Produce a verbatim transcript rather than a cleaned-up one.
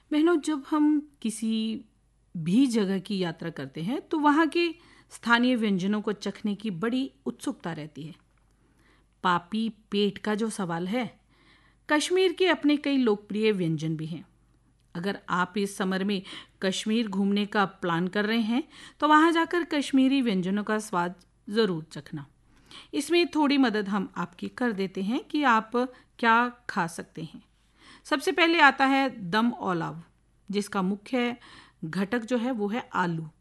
बहनों, जब हम किसी भी जगह की यात्रा करते हैं तो वहाँ के स्थानीय व्यंजनों को चखने की बड़ी उत्सुकता रहती है। पापी पेट का जो सवाल है, कश्मीर के अपने कई लोकप्रिय व्यंजन भी हैं। अगर आप इस समर में कश्मीर घूमने का प्लान कर रहे हैं तो वहाँ जाकर कश्मीरी व्यंजनों का स्वाद ज़रूर चखना। इसमें थोड़ी मदद हम आपकी कर देते हैं कि आप क्या खा सकते हैं। सबसे पहले आता है दम ओलाव, जिसका मुख्य घटक जो है वो है आलू।